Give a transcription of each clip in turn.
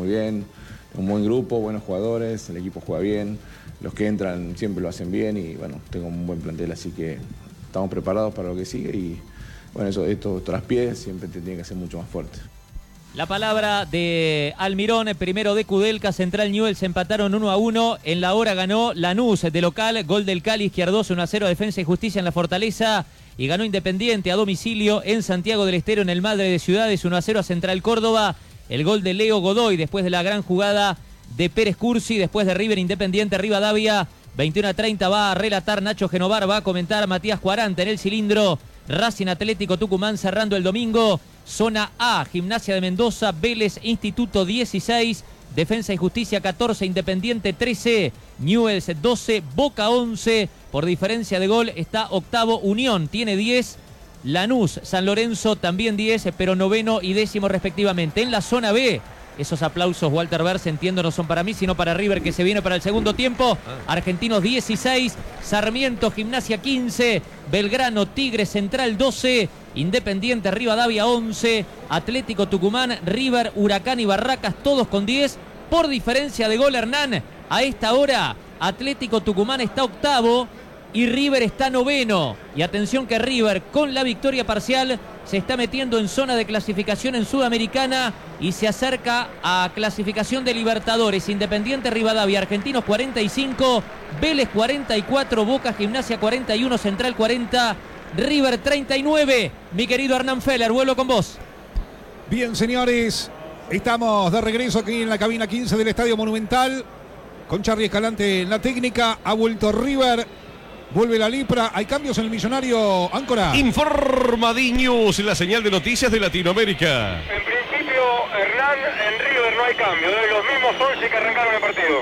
muy bien, un buen grupo, buenos jugadores, el equipo juega bien, los que entran siempre lo hacen bien y bueno, tengo un buen plantel, así que estamos preparados para lo que sigue y bueno, estos traspiés siempre te tienen que ser mucho más fuertes. La palabra de Almirón, primero de Kudelka, Central Newell's empataron 1-1. En la hora ganó Lanús de local, gol del Cali, Izquierdoso 1-0, Defensa y Justicia en la Fortaleza. Y ganó Independiente a domicilio en Santiago del Estero, en el Madre de Ciudades, 1-0 a Central Córdoba. El gol de Leo Godoy después de la gran jugada de Pérez Cursi, después de River Independiente Rivadavia. 21-30 va a relatar Nacho Genovar, va a comentar Matías 40 en el cilindro. Racing Atlético Tucumán cerrando el domingo. Zona A, Gimnasia de Mendoza, Vélez, Instituto 16, Defensa y Justicia 14, Independiente 13, Newell's 12, Boca 11. Por diferencia de gol está octavo Unión, tiene 10. Lanús, San Lorenzo también 10, pero noveno y décimo respectivamente. En la zona B, esos aplausos, Walter Berce, entiendo, no son para mí, sino para River, que se viene para el segundo tiempo. Argentinos 16, Sarmiento, Gimnasia 15, Belgrano, Tigre, Central 12, Independiente, Rivadavia 11, Atlético Tucumán, River, Huracán y Barracas, todos con 10. Por diferencia de gol, Hernán, a esta hora Atlético Tucumán está octavo y River está noveno. Y atención que River, con la victoria parcial, se está metiendo en zona de clasificación en Sudamericana y se acerca a clasificación de Libertadores. Independiente, Rivadavia, Argentinos 45, Vélez 44, Boca, Gimnasia 41, Central 40, River 39. Mi querido Hernán Feller, vuelvo con vos. Bien, señores, estamos de regreso aquí en la cabina 15 del Estadio Monumental con Charly Escalante en la técnica. Ha vuelto River, vuelve la Lipra. ¿Hay cambios en el Millonario, Áncora? Informa D-News, la señal de noticias de Latinoamérica. En principio, Hernán, en River no hay cambio, de los mismos 11 que arrancaron el partido.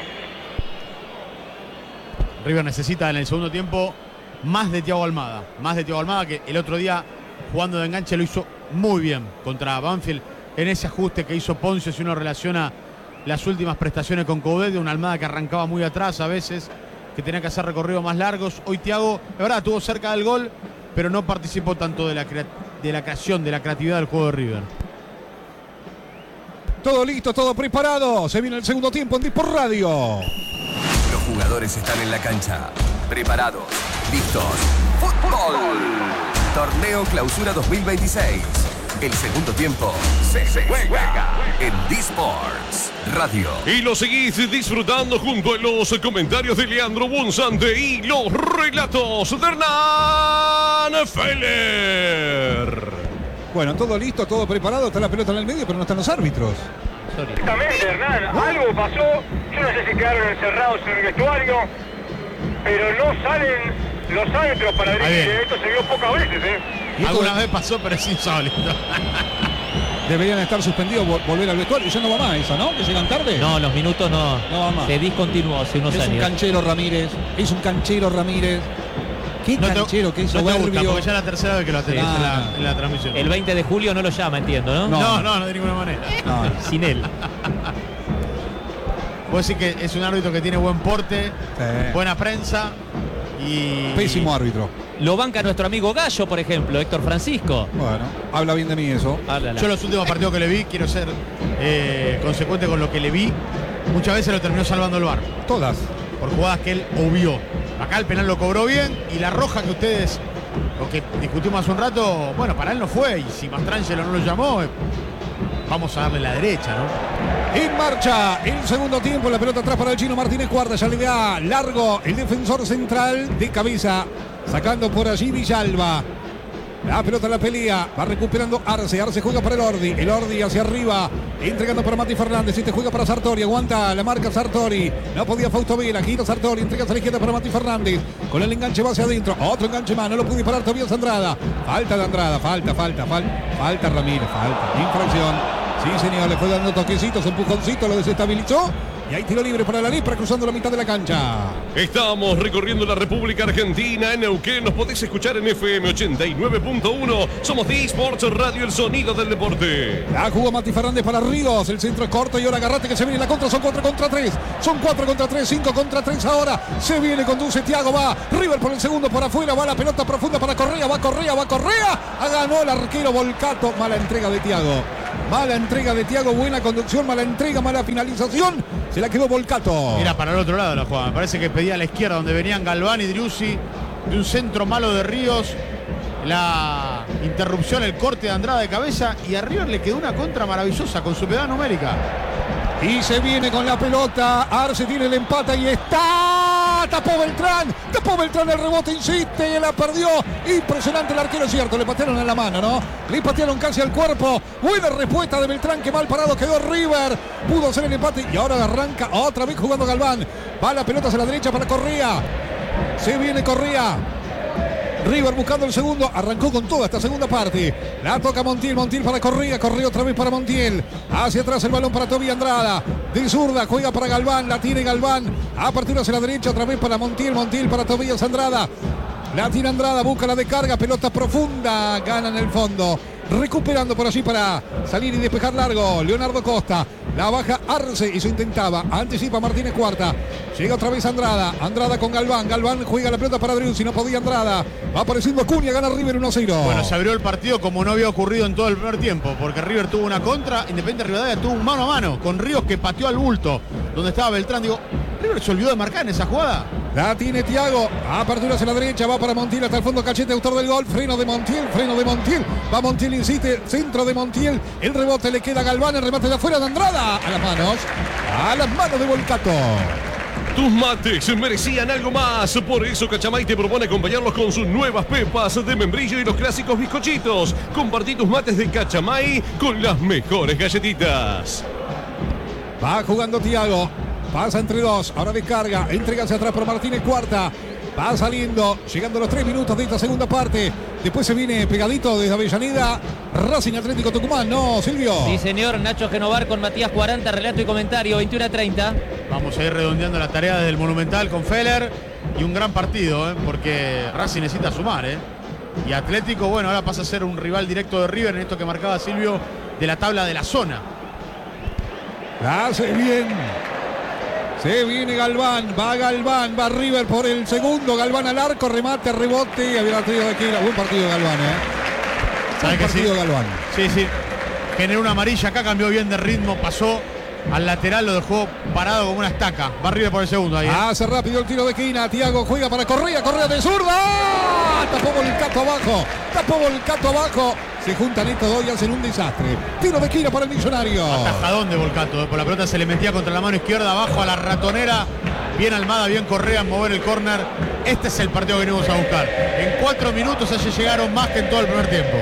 River necesita en el segundo tiempo más de Thiago Almada. Más de Thiago Almada, que el otro día jugando de enganche lo hizo muy bien contra Banfield. En ese ajuste que hizo Poncio, si uno relaciona las últimas prestaciones con Coudet, de una Almada que arrancaba muy atrás a veces, que tenía que hacer recorridos más largos. Hoy Thiago, la verdad, estuvo cerca del gol, pero no participó tanto de la creación, de la creatividad del juego de River. Todo listo, todo preparado. Se viene el segundo tiempo en Disport Radio. Los jugadores están en la cancha, preparados, listos. ¡Fútbol! Torneo Clausura 2026. El segundo tiempo se juega en Disports Radio. Y lo seguís disfrutando junto a los comentarios de Leandro Bonsante y los relatos de Hernán Feller. Bueno, todo listo, todo preparado. Está la pelota en el medio, pero no están los árbitros. Exactamente, Hernán. Algo pasó. Yo no sé si quedaron encerrados en el vestuario, pero no salen los árbitros para dirigir. Esto se vio pocas veces, Alguna vez pasó, pero es insólito. Deberían estar suspendidos, volver al vestuario. Y ya no va más esa, ¿no? Que llegan tarde. No, los minutos no va más. Se discontinuó hace unos años. Es un canchero Ramírez. Qué canchero, qué soberbio. No te gusta, porque ya es la tercera vez que lo atendés en la transmisión. El 20 de julio no lo llama, entiendo, ¿no? No, de ninguna manera. No. Sin él. Puedo decir que es un árbitro que tiene buen porte, buena prensa y... Pésimo árbitro. Lo banca nuestro amigo Gallo, por ejemplo, Héctor Francisco. Bueno, habla bien de mí eso. Yo los últimos partidos que le vi, quiero ser consecuente con lo que le vi, muchas veces lo terminó salvando el VAR. Todas. Por jugadas que él obvió. Acá el penal lo cobró bien y la roja que ustedes, lo que discutimos hace un rato, bueno, para él no fue. Y si Mastrangelo no lo llamó, vamos a darle la derecha, ¿no? En marcha el segundo tiempo, la pelota atrás para el Chino Martínez Cuarta, ya le da largo el defensor central de cabeza, sacando por allí Villalba. La pelota en la pelea, va recuperando Arce juega para el Ordi hacia arriba, entregando para Mati Fernández, juega para Sartori, aguanta la marca Sartori, no podía Fausto Vela, gira Sartori, entrega hacia la izquierda para Mati Fernández, con el enganche va hacia adentro, otro enganche más, no lo pudo disparar todavía Andrada, falta de Andrada, falta Ramírez, infracción, sí señor, le fue dando toquecitos, empujoncitos, lo desestabilizó. Y hay tiro libre para la Lipra cruzando la mitad de la cancha. Estamos recorriendo la República Argentina. En Neuquén nos podés escuchar en FM 89.1. Somos Disports Radio, el sonido del deporte. La jugó Mati Fernández para Ríos. El centro es corto y ahora agarrate que se viene la contra. Son 4 contra 3. Son 4 contra 3, 5 contra 3 ahora. Se viene, conduce Thiago, va. River por el segundo, por afuera. Va la pelota profunda para Correa. Va Correa. Ganó el arquero Volcato. Mala entrega de Thiago. Mala entrega de Thiago, buena conducción, mala entrega, mala finalización. Se la quedó Volcato. Mira para el otro lado la jugada. Me parece que pedía a la izquierda donde venían Galván y Driussi. De un centro malo de Ríos. La interrupción, el corte de Andrada de cabeza. Y a River le quedó una contra maravillosa con superioridad numérica. Y se viene con la pelota. Arce tiene el empate y está. Tapó Beltrán, el rebote insiste y la perdió. Impresionante el arquero, cierto. Le patearon en la mano, ¿no? Le patearon casi al cuerpo. Buena respuesta de Beltrán, que mal parado quedó River. Pudo hacer el empate y ahora arranca otra vez jugando Galván. Va la pelota hacia la derecha para Correa. Se viene Correa. River buscando el segundo, arrancó con toda esta segunda parte. La toca Montiel para Correa otra vez para Montiel. Hacia atrás el balón para Toby Andrada. De zurda, juega para Galván, la tiene Galván. Apertura hacia la derecha, otra vez para Montiel para Tobías Andrada. La tiene Andrada, busca la descarga, pelota profunda, gana en el fondo. Recuperando por allí para salir y despejar largo. Leonardo Costa. La baja Arce y se intentaba. Anticipa Martínez Cuarta. Llega otra vez Andrada. Andrada con Galván. Galván juega la pelota para Driussi. No podía Andrada. Va apareciendo Acuña. Gana River 1-0. Bueno, se abrió el partido como no había ocurrido en todo el primer tiempo. Porque River tuvo una contra. Independiente Rivadavia tuvo un mano a mano con Ríos, que pateó al bulto donde estaba Beltrán. Digo, River se olvidó de marcar en esa jugada. La tiene Thiago. Apertura hacia la derecha. Va para Montiel hasta el fondo. Cachete, autor del gol. Freno de Montiel. Va Montiel, insiste. Centro de Montiel. El rebote le queda a Galván. El remate de afuera de Andrada. A las manos de Volcato. Tus mates merecían algo más. Por eso Cachamay te propone acompañarlos con sus nuevas pepas de membrillo y los clásicos bizcochitos. Compartí tus mates de Cachamay con las mejores galletitas. Va jugando Thiago. Pasa entre dos. Ahora descarga. Entrega hacia atrás por Martínez Cuarta. Va saliendo. Llegando a los 3 minutos de esta segunda parte. Después se viene pegadito desde Avellaneda. Racing Atlético Tucumán. ¿No, Silvio? Sí, señor. Nacho Genovar con Matías 40. Relato y comentario. 21-30. Vamos a ir redondeando la tarea desde el Monumental con Feller. Y un gran partido, porque Racing necesita sumar. Y Atlético, bueno, ahora pasa a ser un rival directo de River en esto que marcaba Silvio de la tabla de la zona. Hace bien. Se viene Galván, va River por el segundo. Galván al arco, remate, rebote. Había tenido aquí. Buen partido Galván, Buen partido sí? Galván. Sí. Generó una amarilla acá, cambió bien de ritmo, pasó al lateral, lo dejó parado como una estaca. Va River por el segundo ahí. Hace rápido el tiro de esquina. Thiago juega para Correa de zurda. Tapó Volcato abajo. Se juntan estos dos y hacen un desastre. Tiro de esquina para el Millonario. Atajadón de Volcato. Por la pelota se le metía contra la mano izquierda, abajo a la ratonera. Bien Almada, bien Correa en mover el córner. Este es el partido que venimos a buscar. En 4 minutos allí llegaron más que en todo el primer tiempo.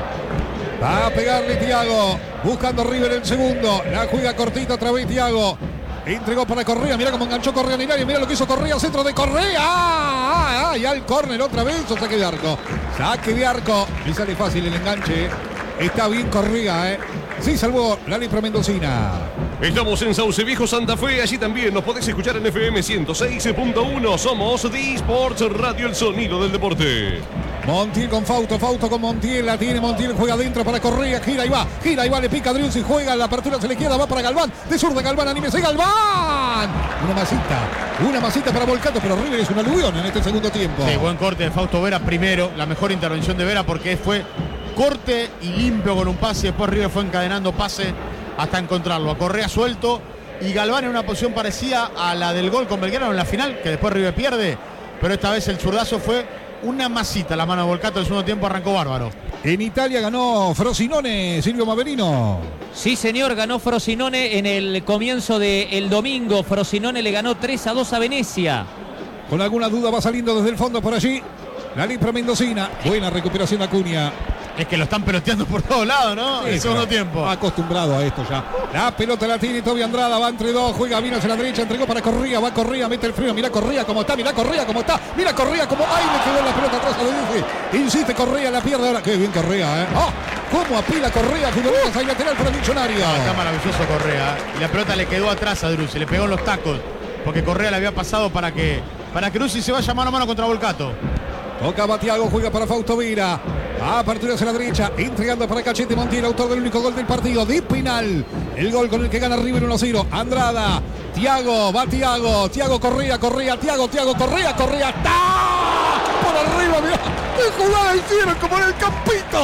Va a pegarle Thiago. Buscando River el segundo. La juega cortita otra vez Thiago. Entregó para Correa. Mira cómo enganchó Correa en el área. Mira lo que hizo Correa. Centro de Correa. Y al córner otra vez. Saque de arco. Y sale fácil el enganche. Está bien Correa, Sí salvó la Lipro Mendocina. Estamos en Sauce Viejo, Santa Fe. Allí también nos podés escuchar en FM 106.1. Somos The Sports Radio, el sonido del deporte. Montiel con Fausto con Montiel. La tiene Montiel, juega adentro para Correa. Gira y va, le pica a Driussi. Juega, la apertura se le queda, va para Galván. De zurda Galván, anímese Galván. Una masita para Volcato, pero River es un aluvión en este segundo tiempo. Sí, buen corte de Fausto Vera primero. La mejor intervención de Vera porque fue corte y limpio con un pase. Después River fue encadenando pase hasta encontrarlo. A Correa suelto y Galván en una posición parecida a la del gol con Belgrano en la final, que después River pierde. Pero esta vez el zurdazo fue una masita. La mano de Volcato, el segundo tiempo arrancó bárbaro. En Italia ganó Frosinone, Silvio Maverino. Sí, señor, ganó Frosinone en el comienzo del domingo. Frosinone le ganó 3-2 a Venecia. Con alguna duda va saliendo desde el fondo por allí la Lipro Mendocina. Buena recuperación Acuña. Es que lo están peloteando por todos lados, ¿no? Sí, el segundo tiempo. Acostumbrado a esto ya. La pelota la tiene Toby Andrada, va entre dos, juega bien hacia la derecha, entregó para Correa, va Correa, mete el freno, mira Correa cómo está, mira Correa cómo está, mira Correa cómo... ¡Ay, le quedó la pelota atrás a Driussi! Insiste Correa, la pierde ahora. ¡Qué bien Correa, ¡Oh! ¡Cómo apila Correa! Futbolistas ahí lateral para el Millonario. Está maravilloso Correa. Y la pelota le quedó atrás a Driussi, le pegó en los tacos. Porque Correa le había pasado para que Driussi se vaya mano a mano contra Volcato. Toca Thiago, juega para Fausto Vera. Apertura hacia la derecha, entregando para Cachete Montiel, autor del único gol del partido, de penal. El gol con el que gana River 1-0. Andrada, Thiago, va Thiago, Correa, Thiago, Correa, ¡está! Por arriba, mirá, qué jugada hicieron como en el campito.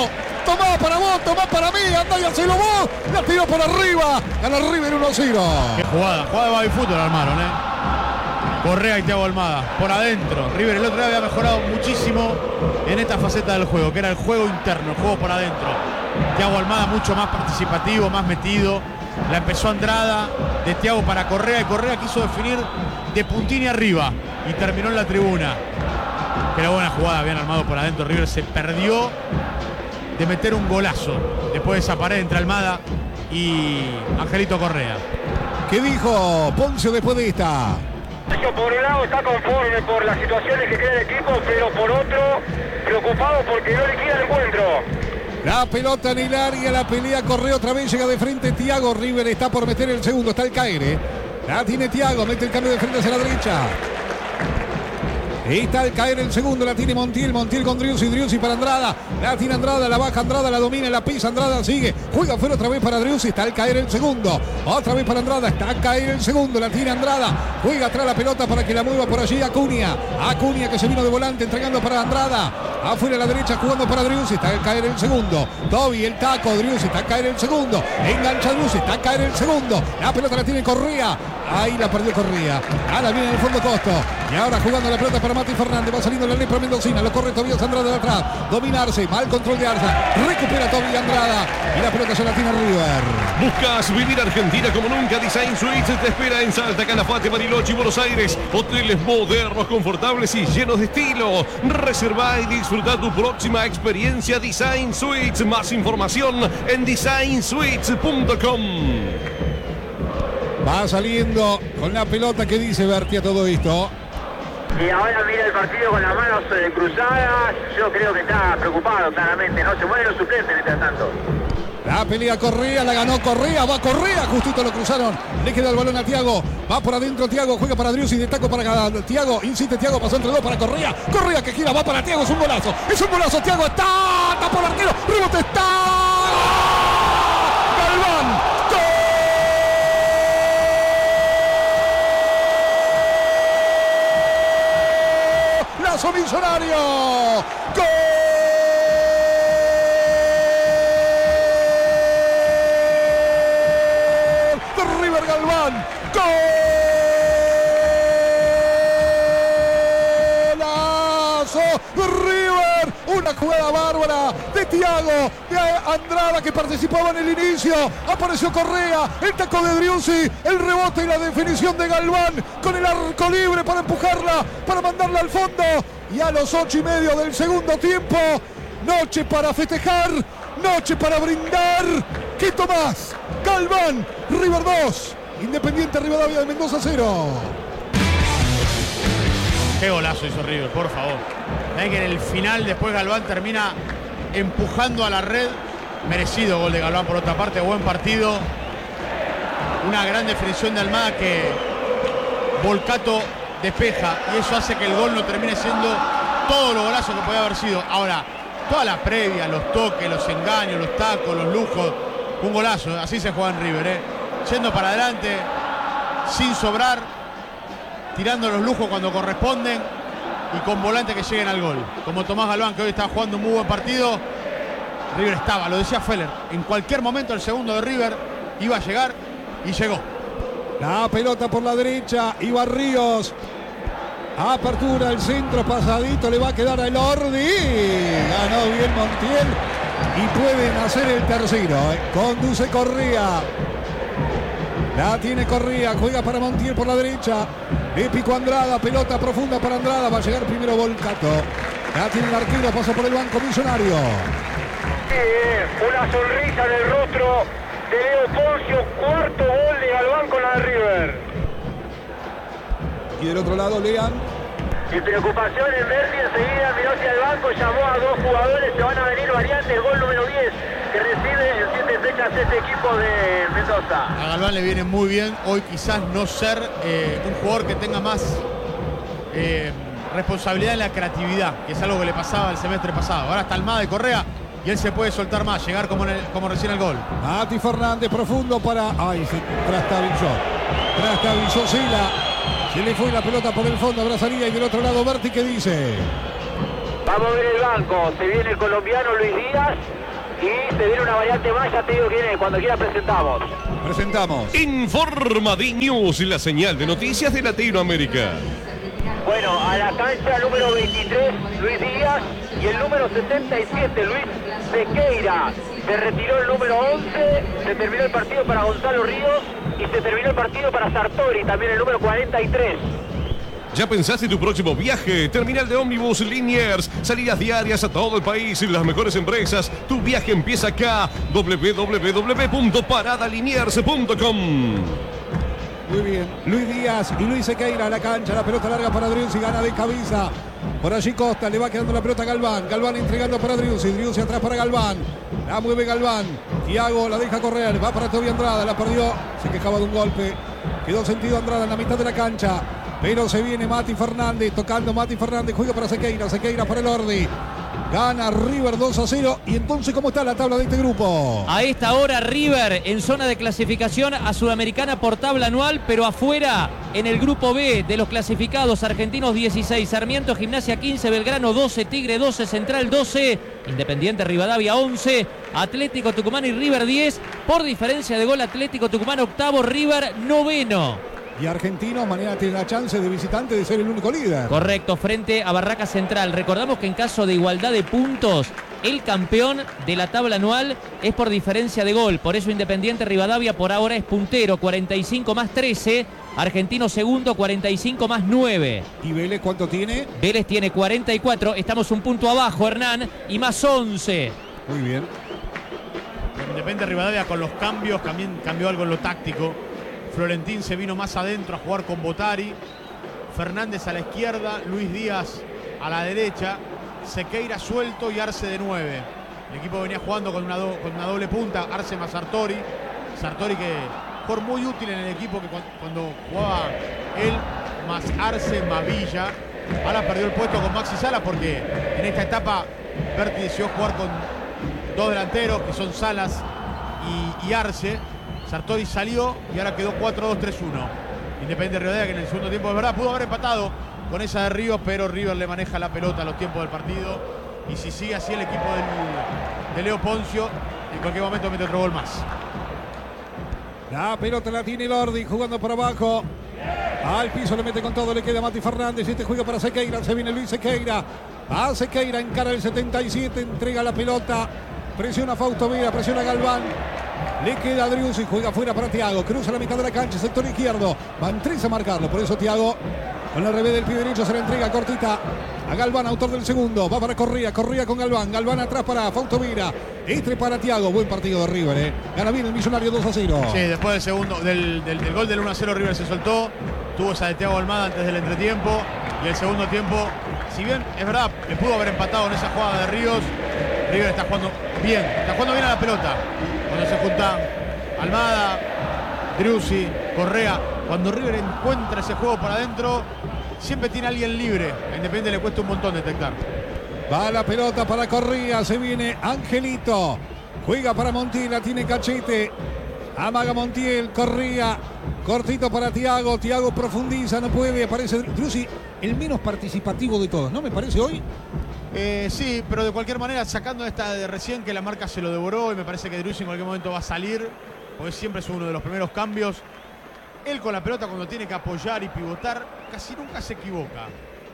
tomá para vos, tomá para mí, andá y hacelo vos. La tiró por arriba, gana River 1-0. Qué jugada de baby fútbol armaron, Correa y Thiago Almada, por adentro. River el otro día había mejorado muchísimo en esta faceta del juego, que era el juego interno, el juego por adentro. Thiago Almada mucho más participativo, más metido. La empezó Andrada, de Thiago para Correa, y Correa quiso definir de puntín y arriba, y terminó en la tribuna. Pero buena jugada, habían armado por adentro. River se perdió de meter un golazo después de esa pared entre Almada y Angelito Correa. ¿Qué dijo Poncio después de esta? Por un lado está conforme por las situaciones que crea el equipo, pero por otro preocupado porque no le queda el encuentro. La pelota en el área, la pelea Correa otra vez, llega de frente Thiago. River está por meter el segundo, está el Caire. La tiene Thiago, mete el cambio de frente hacia la derecha. Está al caer el segundo, la tiene Montiel con Driussi para Andrada, la tiene Andrada, la baja Andrada, la domina, la pisa Andrada, sigue, juega afuera otra vez para Driussi, está al caer el segundo, otra vez para Andrada, está al caer el segundo, la tiene Andrada, juega atrás la pelota para que la mueva por allí Acuña que se vino de volante entregando para Andrada, afuera a la derecha jugando para Driussi, está al caer el segundo, Tobi, el taco, Driussi, está al caer el segundo, engancha Driussi, está al caer el segundo, la pelota la tiene Correa, ahí la perdió Correa, ahora viene en el fondo Costo, y ahora jugando la pelota para Mati Fernández, va saliendo la lepra Mendocina, lo corre Tobias Andrada de atrás, dominarse, mal control de Arza, recupera Tobi Andrada y la pelota se la tiene River. ¿Buscas vivir Argentina como nunca? Design Suites te espera en Salta, Calafate, Bariloche y Buenos Aires. Hoteles modernos, confortables y llenos de estilo. Reserva y disfruta tu próxima experiencia Design Suites. Más información en designsuites.com. Va saliendo con la pelota, que dice Berti a todo esto. Y ahora mira el partido con las manos cruzadas. Yo creo que está preocupado claramente, no se mueven los suplentes mientras tanto. La pelea Correa, la ganó Correa, va Correa, justito lo cruzaron, le queda el balón a Thiago, va por adentro Thiago, juega para Driussi, de taco para Thiago, insiste Thiago, pasó entre dos para Correa, Correa que gira, va para Thiago, es un golazo, Thiago está por el arquero, rebote está, Galván, ¡gol! Lazo Millonario, ¡gol! Galván, golazo de River, una jugada bárbara de Thiago, de Andrada que participaba en el inicio, apareció Correa, el taco de Driussi, el rebote y la definición de Galván con el arco libre para empujarla, para mandarla al fondo, y a los 8:30 del segundo tiempo, noche para festejar, noche para brindar. Quito más, Galván, River 2, Independiente Rivadavia de Mendoza 0. Qué golazo hizo River, por favor. Ven que en el final después Galván termina empujando a la red. Merecido gol de Galván por otra parte, buen partido. Una gran definición de Almada que Volcato despeja y eso hace que el gol no termine siendo todo lo golazo que podía haber sido. Ahora, toda la previa, los toques, los engaños, los tacos, los lujos. Un golazo, así se juega en River, yendo para adelante, sin sobrar, tirando los lujos cuando corresponden y con volantes que lleguen al gol. Como Tomás Galván, que hoy está jugando un muy buen partido. River estaba, lo decía Feller, en cualquier momento el segundo de River iba a llegar y llegó. La pelota por la derecha, iba Ríos. Apertura, el centro pasadito, le va a quedar a Elordi. Ganó bien Montiel. Y pueden hacer el tercero. Conduce Correa. La tiene Correa. Juega para Montiel por la derecha. Le picó Andrada. Pelota profunda para Andrada. Va a llegar primero Volcato. La tiene el arquero. Pasa por el banco Millonario. Una sonrisa en el rostro de Leo Poncio. Cuarto gol de Galván con la de River. Y del otro lado, Lean. Sin preocupación en Berti, enseguida miró hacia el banco, llamó a dos jugadores, se van a venir variantes, gol número 10 que recibe en 7 fechas este equipo de Mendoza. A Galván le viene muy bien hoy quizás no ser un jugador que tenga más responsabilidad en la creatividad, que es algo que le pasaba el semestre pasado. Ahora está Almada y Correa y él se puede soltar más, llegar como recién al gol. Mati Fernández profundo para... Ay, se trastabilló Sila. Se le fue la pelota por el fondo, abrazaría y del otro lado Berti, ¿qué dice? Vamos a ver el banco, se viene el colombiano Luis Díaz Y se viene una variante más, ya te digo quién es, cuando quiera presentamos. Presentamos. Informa D-News, la señal de noticias de Latinoamérica. Bueno, a la cancha número 23, Luis Díaz, y el número 77, Luis Sequeira. Se retiró el número 11, se terminó el partido para Gonzalo Ríos y se terminó el partido para Sartori, también el número 43. ¿Ya pensaste en tu próximo viaje? Terminal de ómnibus Liniers. Salidas diarias a todo el país y las mejores empresas. Tu viaje empieza acá. www.paradaliniers.com. Muy bien. Luis Díaz y Luis Sequeira a la cancha. La pelota larga para Driussi. Gana de cabeza. Por allí Costa. Le va quedando la pelota a Galván. Galván entregando para Driussi. Driussi atrás para Galván. La mueve Galván. Thiago la deja correr. Va para Toby Andrada. La perdió. Se quejaba de un golpe. Quedó sentido Andrada en la mitad de la cancha. Pero se viene Mati Fernández, tocando Mati Fernández, juega para Sequeira, Sequeira para el Ordi. Gana River 2-0. Y entonces, ¿cómo está la tabla de este grupo? A esta hora River en zona de clasificación a Sudamericana por tabla anual, pero afuera en el grupo B de los clasificados: Argentinos 16, Sarmiento, Gimnasia 15, Belgrano 12, Tigre 12, Central 12, Independiente Rivadavia 11, Atlético Tucumán y River 10. Por diferencia de gol, Atlético Tucumán octavo, River noveno. Y Argentinos mañana tiene la chance de visitante de ser el único líder. Correcto, frente a Barraca Central. Recordamos que en caso de igualdad de puntos, el campeón de la tabla anual es por diferencia de gol. Por eso Independiente Rivadavia por ahora es puntero, 45 más 13. Argentino segundo, 45 más 9. ¿Y Vélez cuánto tiene? Vélez tiene 44. Estamos un punto abajo, Hernán, y más 11. Muy bien. Independiente Rivadavia con los cambios también cambió algo en lo táctico. Florentín se vino más adentro a jugar con Botari. Fernández a la izquierda, Luis Díaz a la derecha, Sequeira suelto y Arce de 9. El equipo venía jugando con una doble punta, Arce más Sartori. Sartori que fue muy útil en el equipo, que cuando jugaba él más Arce más Villa. Ahora perdió el puesto con Maxi Salas porque en esta etapa Berti decidió jugar con dos delanteros que son Salas y Arce. Sartori salió y ahora quedó 4-2-3-1. Independiente Rivadavia, que en el segundo tiempo de verdad pudo haber empatado con esa de Ríos, pero River le maneja la pelota a los tiempos del partido. Y si sigue así el equipo de Leo Poncio, en cualquier momento mete otro gol más. La pelota la tiene Lordi jugando por abajo. Al piso le mete con todo, le queda Mati Fernández. Este juega para Sequeira, se viene Luis Sequeira. A Sequeira encara el 77, entrega la pelota. Presiona Fausto Vera, presiona Galván. Le queda Driussi, juega fuera para Thiago. Cruza la mitad de la cancha, sector izquierdo. Van 3 a marcarlo, por eso Thiago con el revés del pie derecho se la entrega cortita a Galván, autor del segundo. Va para Correa, Correa con Galván. Galván atrás para Fausto Vera. Este para Thiago. Buen partido de River, Gana bien el Millonario 2-0. Sí, después del segundo, del gol del 1-0 River se soltó. Tuvo esa de Thiago Almada antes del entretiempo. Y el segundo tiempo, si bien es verdad, le pudo haber empatado en esa jugada de Ríos, River está jugando bien a la pelota. Cuando se juntan Almada, Driussi, Correa, cuando River encuentra ese juego para adentro, siempre tiene a alguien libre. A Independiente le cuesta un montón detectar. Va la pelota para Correa, se viene Angelito. Juega para Montiel, la tiene Cachete. Amaga Montiel, Correa. Cortito para Thiago, Thiago profundiza, no puede, aparece Driussi, el menos participativo de todos, ¿no me parece hoy? Sí, pero de cualquier manera, sacando esta de recién que la marca se lo devoró, y me parece que Driussi en cualquier momento va a salir, porque siempre es uno de los primeros cambios. Él con la pelota, cuando tiene que apoyar y pivotar, casi nunca se equivoca.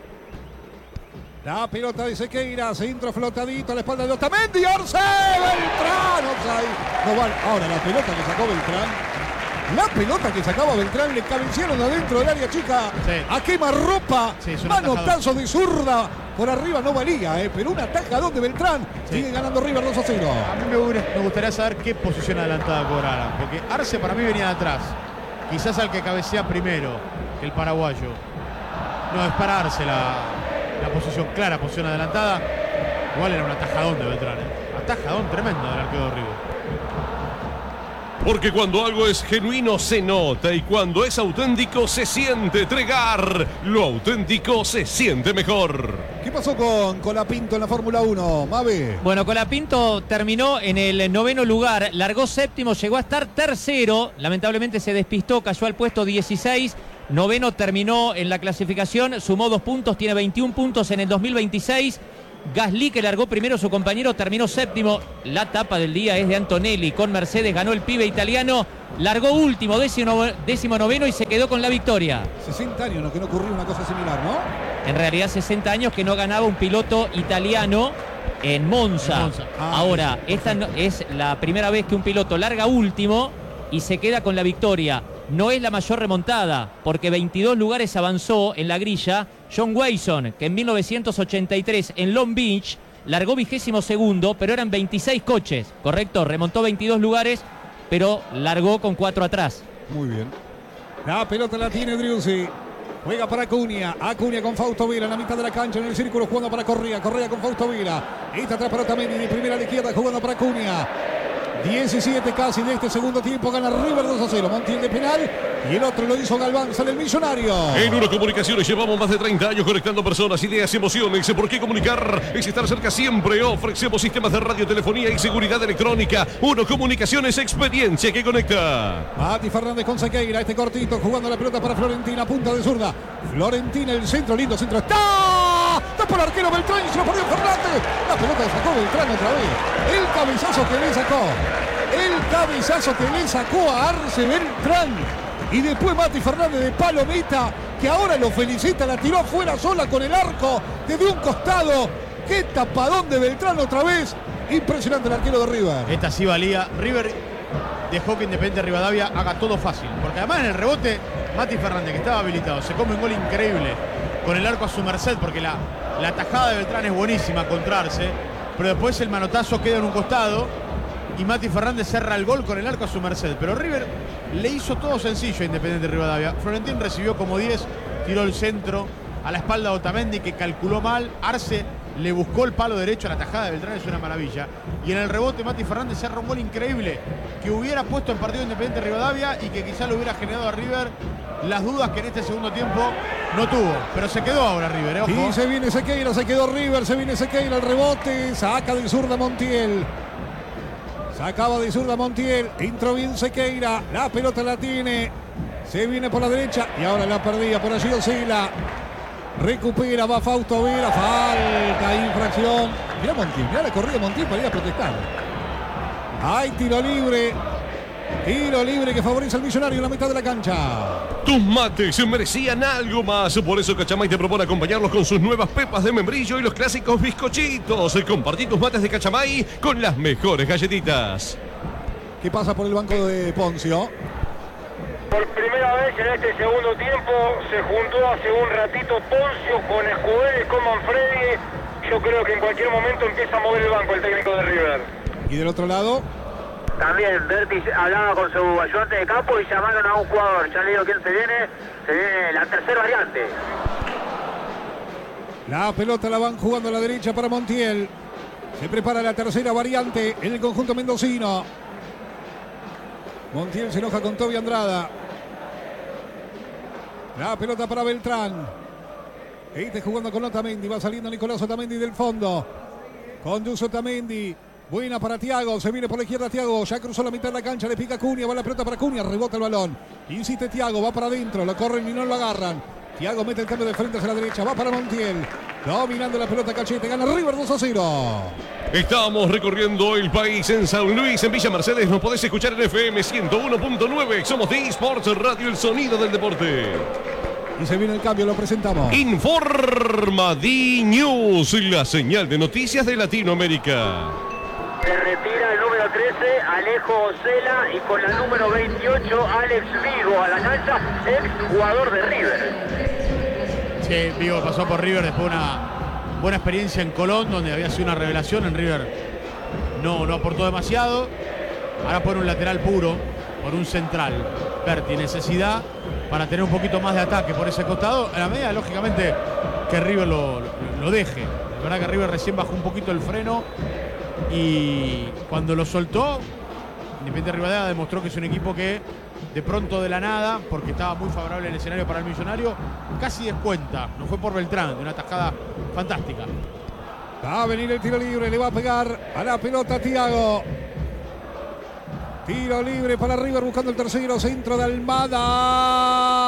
La pelota de Sequeira, centro flotadito a la espalda de Otamendi, Arce, Beltrán, no vale. Ahora la pelota que sacó Beltrán. La pelota que sacaba Beltrán, le cabecearon adentro del área chica, sí. A quemarropa, sí, manotazo de zurda, por arriba no valía, pero un atajadón de Beltrán, sí. Sigue ganando River 2-0. A mí me gustaría saber qué posición adelantada cobraran, porque Arce para mí venía de atrás, quizás al que cabecea primero, el paraguayo. No, es para Arce la posición clara, posición adelantada, igual era un atajadón de Beltrán, atajadón tremendo del arquero de River. Porque cuando algo es genuino se nota y cuando es auténtico se siente. Tregar, lo auténtico se siente mejor. ¿Qué pasó con Colapinto en la Fórmula 1, Mabe? Bueno, Colapinto terminó en el 9º lugar, largó séptimo, llegó a estar tercero, lamentablemente se despistó, cayó al puesto 16. Noveno terminó en la clasificación, sumó 2 puntos, tiene 21 puntos en el 2026. Gasly, que largó primero, su compañero terminó séptimo. La tapa del día es de Antonelli. Con Mercedes ganó el pibe italiano. Largó último, décimo noveno y se quedó con la victoria. 60 años que no ocurrió una cosa similar, ¿no? En realidad 60 años que no ganaba un piloto italiano en Monza. Ahora, esta es la primera vez que un piloto larga último y se queda con la victoria. No es la mayor remontada, porque 22 lugares avanzó en la grilla John Wasson, que en 1983 en Long Beach largó 22º, pero eran 26 coches, ¿correcto? Remontó 22 lugares, pero largó con 4 atrás. Muy bien. La pelota la tiene Driussi. Juega para Acuña. Acuña con Fausto Vila en la mitad de la cancha, en el círculo, jugando para Correa. Correa con Fausto Vila. Esta atrás para Otamendi, de primera a la izquierda, jugando para Acuña. 17 casi de este segundo tiempo, gana River 2-0. Montiel de penal y el otro lo hizo Galván, sale el Millonario. En Uno Comunicaciones llevamos más de 30 años conectando personas, ideas, emociones. ¿Por qué comunicar? Es estar cerca siempre. Ofrecemos sistemas de radiotelefonía y seguridad electrónica. Uno Comunicaciones, experiencia que conecta. Mati Fernández con Sequeira, este cortito, jugando la pelota para Florentina, punta de zurda. Florentina, el centro, lindo centro, está por el arquero Beltrán y se lo perdió Fernández. La pelota sacó Beltrán otra vez. El cabezazo que le sacó. El cabezazo que le sacó a Arce Beltrán. Y después Mati Fernández de palomita, que ahora lo felicita, la tiró afuera sola con el arco desde un costado. Qué tapadón de Beltrán otra vez. Impresionante el arquero de River. Esta sí valía. River dejó que Independiente Rivadavia haga todo fácil. Porque además en el rebote, Mati Fernández, que estaba habilitado, se come un gol increíble con el arco a su merced, porque la tajada de Beltrán es buenísima contra Arce, pero después el manotazo queda en un costado y Mati Fernández cerra el gol con el arco a su merced. Pero River le hizo todo sencillo a Independiente Rivadavia. Florentín recibió como 10, tiró el centro a la espalda de Otamendi, que calculó mal. Arce le buscó el palo derecho, a la tajada de Beltrán es una maravilla. Y en el rebote Mati Fernández cerra un gol increíble que hubiera puesto en partido Independiente Rivadavia y que quizá le hubiera generado a River las dudas que en este segundo tiempo no tuvo. Pero se quedó ahora River, ojo. Y se viene Sequeira, se quedó River, se viene Sequeira, el rebote, saca de zurda Montiel. Sacaba de zurda Montiel, entró bien Sequeira, la pelota la tiene, se viene por la derecha y ahora la perdía por allí Osila. Recupera, va Fausto Vera, falta, infracción. Mirá Montiel, mirá la corrida de Montiel para ir a protestar. Hay tiro libre que favorece al Millonario en la mitad de la cancha. Tus mates merecían algo más. Por eso Cachamay te propone acompañarlos con sus nuevas pepas de membrillo y los clásicos bizcochitos. Compartí tus mates de Cachamay con las mejores galletitas. ¿Qué pasa por el banco de Poncio? Por primera vez en este segundo tiempo se juntó hace un ratito Poncio con Escudero y con Manfredi. Yo creo que en cualquier momento empieza a mover el banco el técnico de River. ¿Y del otro lado? También Berti hablaba con su ayudante de campo y llamaron a un jugador. Ya le digo quién se viene la tercera variante. La pelota la van jugando a la derecha para Montiel. Se prepara la tercera variante en el conjunto mendocino. Montiel se enoja con Toby Andrada. La pelota para Beltrán. Este jugando con Otamendi. Va saliendo Nicolás Otamendi del fondo. Conduce Otamendi. Buena para Thiago, se viene por la izquierda Thiago, ya cruzó la mitad de la cancha, le pica Acuña, va la pelota para Acuña, rebota el balón. Insiste Thiago, va para adentro, lo corren y no lo agarran. Thiago mete el cambio de frente hacia la derecha, va para Montiel. Dominando la pelota Cachete, gana River 2-0. Estamos recorriendo el país en San Luis, en Villa Mercedes. Nos podés escuchar en FM 101.9. Somos de eSports Radio, el sonido del deporte. Y se viene el cambio, lo presentamos. Informa D-News, la señal de noticias de Latinoamérica. Se retira el número 13, Alejo Ocela, y con la número 28, Alex Vigo a la cancha, ex jugador de River. Sí, Vigo pasó por River después de una buena experiencia en Colón, donde había sido una revelación. En River no aportó demasiado. Ahora pone un lateral puro por un central. Berti, necesidad para tener un poquito más de ataque por ese costado. A la medida, lógicamente, que River lo deje. La verdad que River recién bajó un poquito el freno. Y cuando lo soltó, Independiente Rivadavia demostró que es un equipo que de pronto de la nada, porque estaba muy favorable el escenario para el Millonario, casi descuenta. No fue por Beltrán, de una tajada fantástica. Va a venir el tiro libre, le va a pegar a la pelota Thiago. Tiro libre para River buscando el tercero, centro de Almada.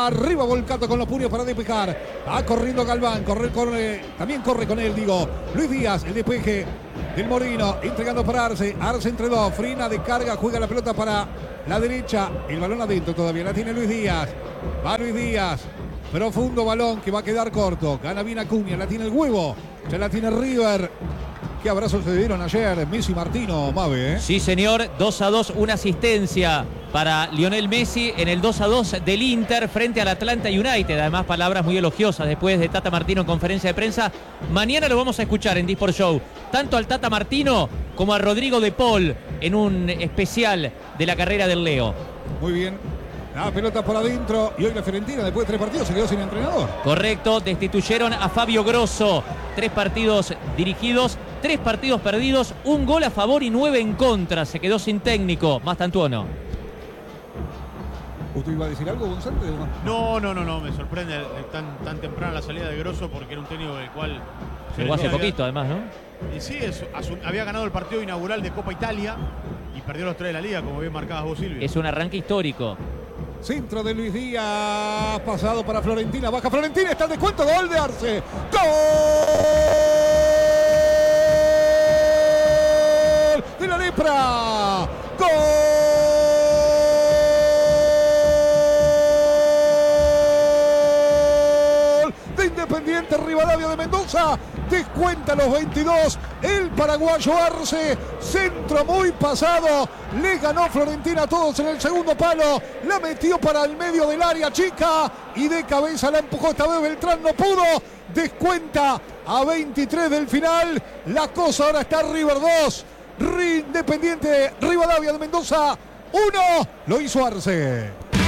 Arriba Volcato con los puños para despejar. Va corriendo Galván. También corre con él, digo. Luis Díaz, el despeje del Morino. Entregando para Arce. Arce entre dos. Frina de carga. Juega la pelota para la derecha. El balón adentro todavía. La tiene Luis Díaz. Va Luis Díaz. Profundo balón que va a quedar corto. Gana bien Acuña. La tiene el Huevo. Ya la tiene River. Qué abrazos se dieron ayer Messi y Martino, Mabe, ¿eh? Sí, señor. 2-2, una asistencia para Lionel Messi en el 2-2 del Inter frente al Atlanta United. Además, palabras muy elogiosas después de Tata Martino en conferencia de prensa. Mañana lo vamos a escuchar en Disport Show. Tanto al Tata Martino como a Rodrigo de Paul en un especial de la carrera del Leo. Muy bien. La pelota por adentro y hoy la Fiorentina después de 3 partidos se quedó sin entrenador. Correcto, destituyeron a Fabio Grosso. 3 partidos dirigidos, 3 partidos perdidos, 1 gol a favor y 9 en contra. Se quedó sin técnico, Mastantuono. ¿Usted iba a decir algo, González? No, me sorprende tan temprano la salida de Grosso porque era un técnico del cual... Llegó hace poquito además, ¿no? Y sí, había ganado el partido inaugural de Copa Italia y perdió los 3 de la Liga, como bien marcabas vos, Silvio. Es un arranque histórico. Centro de Luis Díaz, pasado para Florentina, baja Florentina, está el descuento, gol de Arce. ¡Gol de la Lepra! ¡Gol de Independiente Rivadavia de Mendoza! Descuenta los 22 el paraguayo Arce, centro muy pasado, le ganó Florentina a todos en el segundo palo, la metió para el medio del área chica y de cabeza la empujó, esta vez Beltrán no pudo, descuenta a 23 del final, la cosa ahora está River 2, Independiente Rivadavia de Mendoza 1, lo hizo Arce.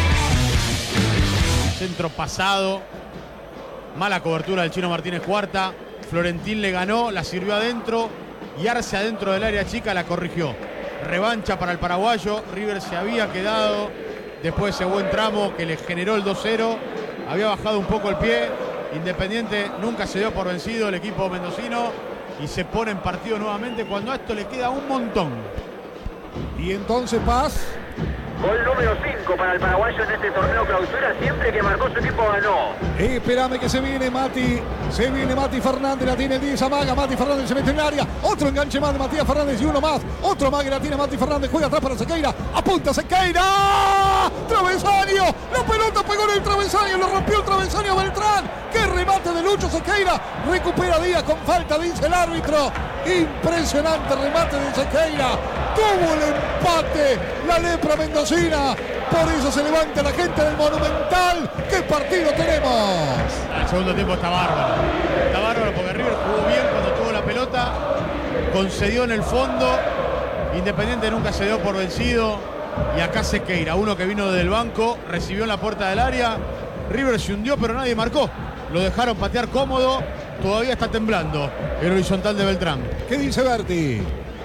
Centro pasado, mala cobertura del Chino Martínez Cuarta. Florentín le ganó, la sirvió adentro y Arce adentro del área chica la corrigió. Revancha para el paraguayo, River se había quedado después de ese buen tramo que le generó el 2-0, había bajado un poco el pie, Independiente nunca se dio por vencido el equipo mendocino y se pone en partido nuevamente cuando a esto le queda un montón. Y entonces Paz. Gol número 5 para el paraguayo en este torneo clausura. Siempre que marcó su equipo ganó. Espérame que se viene Mati. Se viene Mati Fernández. La tiene el 10 amaga. Mati Fernández se mete en el área. Otro enganche más de Matías Fernández y uno más. Otro más que la tiene Mati Fernández. Juega atrás para Sequeira. Apunta Sequeira. Travesaño. La pelota pegó en el travesaño. Lo rompió el travesaño Beltrán. Qué remate de Lucho Sequeira. Recupera Díaz con falta, dice el árbitro. Impresionante remate de Sequeira. Tuvo el empate la Lepra mendocina. Por eso se levanta la gente del Monumental. ¿Qué partido tenemos? El segundo tiempo está bárbaro. Está bárbaro porque River jugó bien cuando tuvo la pelota. Concedió en el fondo. Independiente nunca se dio por vencido. Y acá Sequeira, uno que vino del banco, recibió en la puerta del área. River se hundió pero nadie marcó. Lo dejaron patear cómodo. Todavía está temblando el horizontal de Beltrán. ¿Qué dice Berti?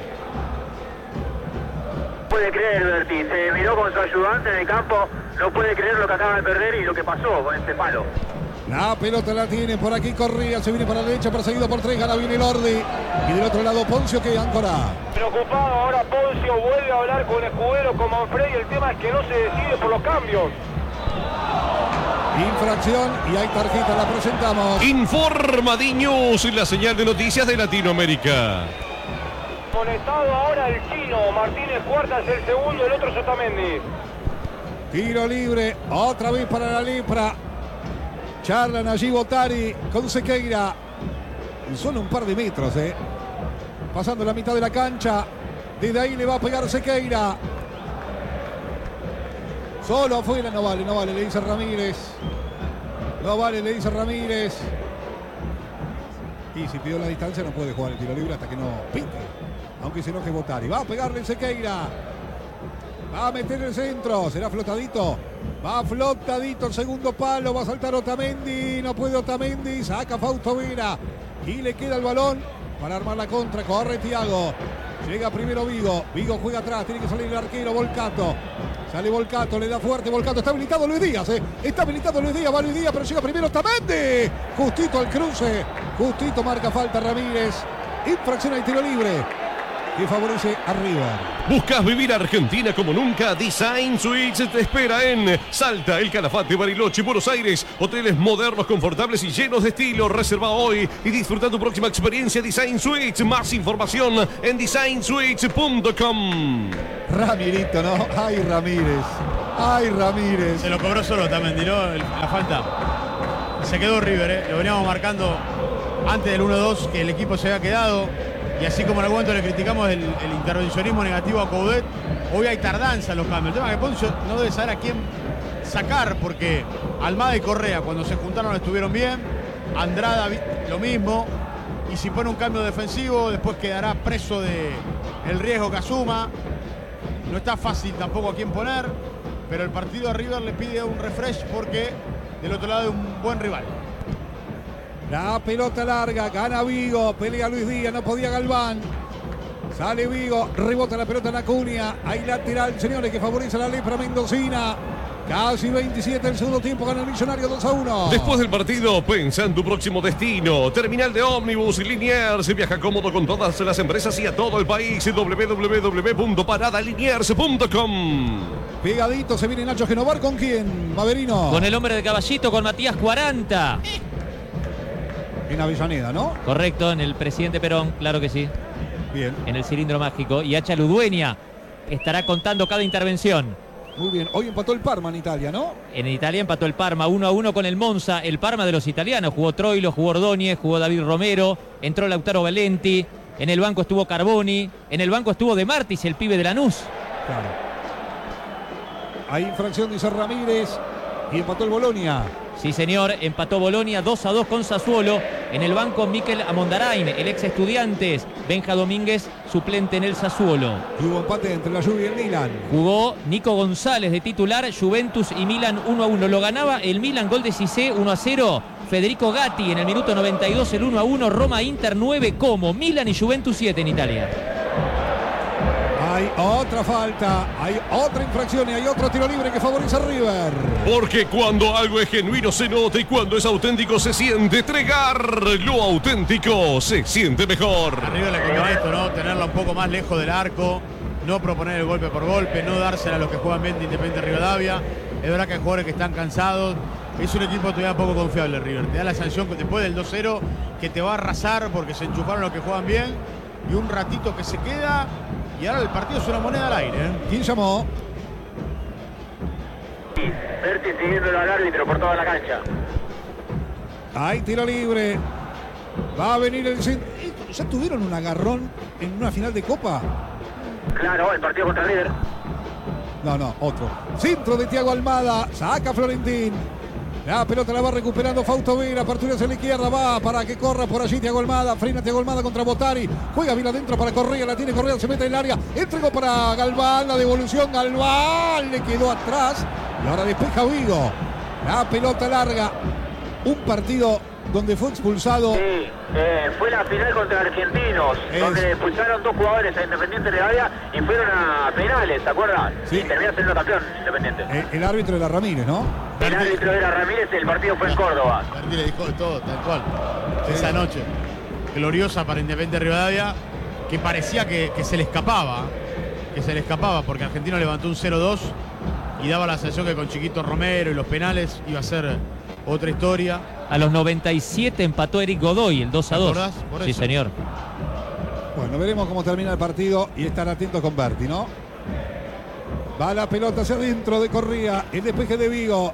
Puede creer, Berti, se miró con su ayudante en el campo, no puede creer lo que acaba de perder y lo que pasó con este palo. La pelota la tiene por aquí Correa, se viene para la derecha, perseguido por 3, gana bien el Ordi. Y del otro lado Poncio que ancora. Preocupado ahora Poncio, vuelve a hablar con Escudero, con Manfredi, el tema es que no se decide por los cambios. Infracción y hay tarjeta, la presentamos. Informa D-News, la señal de noticias de Latinoamérica. Conectado ahora el Chino, Martínez Cuarta es el segundo, el otro Sotamendi. Tiro libre, otra vez para la Lepra. Charlan allí Botari con Sequeira. Solo un par de metros, pasando la mitad de la cancha. Desde ahí le va a pegar Sequeira. Solo afuera, no vale, le dice Ramírez. No vale, le dice Ramírez. Y si pidió la distancia no puede jugar el tiro libre hasta que no pique. Aunque se enoje Botari. Va a pegarle Sequeira. Va a meter el centro. Será flotadito. Va flotadito el segundo palo. Va a saltar Otamendi. No puede Otamendi. Saca Fausto Vera. Y le queda el balón para armar la contra. Corre Thiago. Llega primero Vigo. Vigo juega atrás. Tiene que salir el arquero Volcato. Sale Volcato. Le da fuerte Volcato. Está habilitado Luis Díaz. Está habilitado Luis Díaz. Va Luis Díaz. Pero llega primero Otamendi. Justito al cruce. Justito marca falta Ramírez. Infracción al tiro libre. que favorece a River. ¿Buscas vivir Argentina como nunca? Design Suites te espera en Salta, El Calafate, Bariloche, Buenos Aires. Hoteles modernos, confortables y llenos de estilo. Reserva hoy y disfruta tu próxima experiencia Design Suites. Más información en designsuites.com. Ramirito, ¿no? Ay, Ramírez. Ay, Ramírez. Se lo cobró solo también, tiró la falta. Se quedó River, Lo veníamos marcando antes del 1-2, que el equipo se había quedado. Y así como en algún momento le criticamos el intervencionismo negativo a Coudet, hoy hay tardanza en los cambios. El tema es que Poncio no debe saber a quién sacar, porque Almada y Correa cuando se juntaron estuvieron bien, Andrada lo mismo, y si pone un cambio defensivo después quedará preso del riesgo que asuma. No está fácil tampoco a quién poner, pero el partido a River le pide un refresh porque del otro lado hay un buen rival. La pelota larga, gana Vigo, pelea Luis Díaz, no podía Galván. Sale Vigo, rebota la pelota en Acuña. Hay lateral, señores, que favorece a la lepra mendocina. Casi 27 el segundo tiempo, gana el Millonario 2-1. Después del partido, pensa en tu próximo destino. Terminal de ómnibus Liniers. Viaja cómodo con todas las empresas y a todo el país. www.paradaliniers.com. Pegadito se viene Nacho Genovar. ¿Con quién, Maverino? Con el hombre de Caballito, con Matías 40. En Avellaneda, ¿no? Correcto, en el Presidente Perón, claro que sí. Bien. En el cilindro mágico. Y Hacha Ludueña estará contando cada intervención. Muy bien. Hoy empató el Parma en Italia, ¿no? En Italia empató el Parma 1-1 con el Monza. El Parma de los italianos. Jugó Troilo, jugó Ordóñez, jugó David Romero. Entró Lautaro Valenti. En el banco estuvo Carboni. En el banco estuvo De Martis, el pibe de Lanús. Claro. Hay infracción, dice Ramírez. Y empató el Bolonia. Sí, señor, empató Bolonia 2-2 con Sassuolo. En el banco, Mikel Amondarain, el ex Estudiantes. Benja Domínguez, suplente en el Sassuolo. Y hubo empate entre la Juve y el Milan. Jugó Nico González de titular, Juventus y Milan 1-1. Lo ganaba el Milan, gol de Cissé 1-0. Federico Gatti en el minuto 92, el 1-1. Roma-Inter 9 como. Milan y Juventus 7 en Italia. Hay otra falta, hay otra infracción y hay otro tiro libre que favorece a River. Porque cuando algo es genuino se nota y cuando es auténtico se siente. Tregar, lo auténtico se siente mejor. A River le conviene esto, ¿no? Tenerla un poco más lejos del arco, no proponer el golpe por golpe, no dársela a los que juegan bien de Independiente Rivadavia. Es verdad que hay jugadores que están cansados. Es un equipo todavía poco confiable, River. Te da la sanción después del 2-0 que te va a arrasar porque se enchufaron los que juegan bien. Y un ratito que se queda. Y ahora el partido es una moneda al aire. ¿Quién llamó? Berti siguiéndolo al árbitro por toda la cancha. Hay tiro libre. Va a venir el... ¿Ya tuvieron un agarrón en una final de Copa? Claro, el partido contra River. No, otro. Centro de Thiago Almada. Saca Florentín. La pelota la va recuperando Fausto Vera. Apertura hacia la izquierda. Va para que corra por allí Thiago Almada. Frena Thiago Almada contra Botari. Juega bien adentro para Correa. La tiene Correa. Se mete en el área. Entregó para Galván. La devolución. Galván le quedó atrás. Y ahora despeja Vigo. La pelota larga. Un partido donde fue expulsado. Sí, fue la final contra Argentinos, donde expulsaron 2 jugadores a Independiente Rivadavia y fueron a penales, ¿te acuerdas? Sí. Y terminó siendo campeón Independiente. El árbitro era Ramírez, ¿no? El árbitro era Ramírez, el partido fue en Córdoba. Berti le dijo de todo, tal cual. Esa noche gloriosa para Independiente Rivadavia, que parecía que se le escapaba. Que se le escapaba porque Argentino levantó un 0-2 y daba la sensación que con Chiquito Romero y los penales iba a ser otra historia. A los 97 empató Eric Godoy, el 2-2. ¿Te acordás? Por Sí, eso. señor. Bueno, veremos cómo termina el partido y estar atentos con Berti, ¿no? Va la pelota hacia adentro de Correa. El despeje de Vigo.